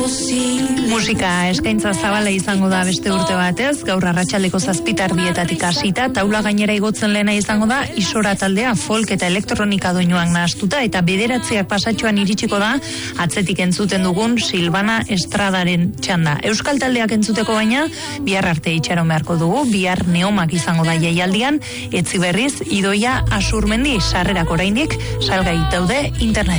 Musika eskaintza zabala izango da beste urte batez, gaur arratsaldeko 7:00 hasita, taula gainera igotzen lehena izango da Isora taldea, folk eta elektronika doinuak nahastuta, eta 9:00 pasatxoan iritsiko da atzetik entzuten dugun Silvana Estradaren txanda. Euskal taldeak entzuteko baina, bihar arte itxaron beharko dugu, bihar Neomak izango da jaialdian, etzi berriz, Idoia Asurmendi, sarrerak oraindik salgai daude internet.